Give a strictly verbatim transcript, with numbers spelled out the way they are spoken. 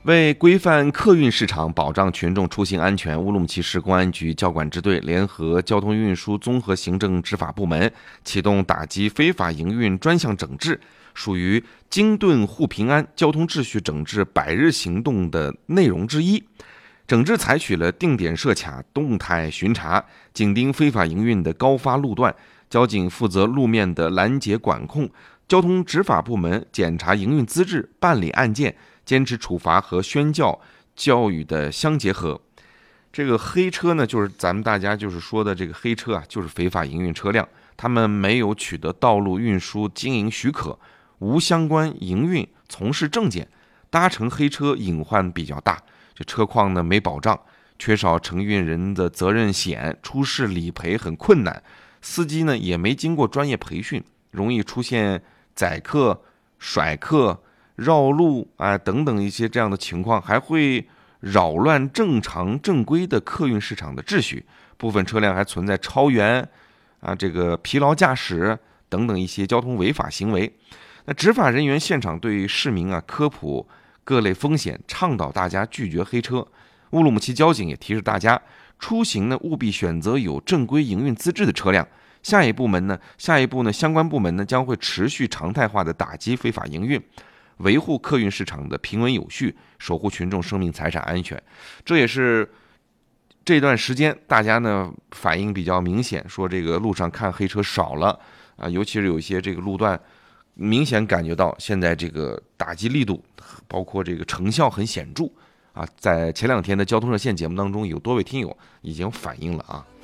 为规范客运市场，保障群众出行安全，乌鲁木齐市公安局交管支队联合交通运输综合行政执法部门启动打击非法营运专项整治，属于精顿护平安交通秩序整治百日行动的内容之一。整治采取了定点设卡、动态巡查、紧盯非法营运的高发路段，交警负责路面的拦截管控，交通执法部门检查营运资质、办理案件，坚持处罚和宣教教育的相结合。这个黑车呢，就是咱们大家就是说的这个黑车啊，就是非法营运车辆，他们没有取得道路运输经营许可，无相关营运从事证件，搭乘黑车隐患比较大，这车况呢没保障，缺少承运人的责任险，出事理赔很困难，司机呢也没经过专业培训，容易出现宰客、甩客、绕路啊等等一些这样的情况，还会扰乱正常正规的客运市场的秩序。部分车辆还存在超员啊、这个疲劳驾驶等等一些交通违法行为。那执法人员现场对市民啊科普各类风险，倡导大家拒绝黑车。乌鲁木齐交警也提示大家，出行呢务必选择有正规营运资质的车辆。下一步门呢，下一步呢，相关部门呢将会持续常态化的打击非法营运，维护客运市场的平稳有序，守护群众生命财产安全。这也是这段时间大家呢反应比较明显，说这个路上看黑车少了啊，尤其是有一些这个路段，明显感觉到现在这个打击力度，包括这个成效很显著啊。在前两天的交通热线节目当中，有多位听友已经反映了啊。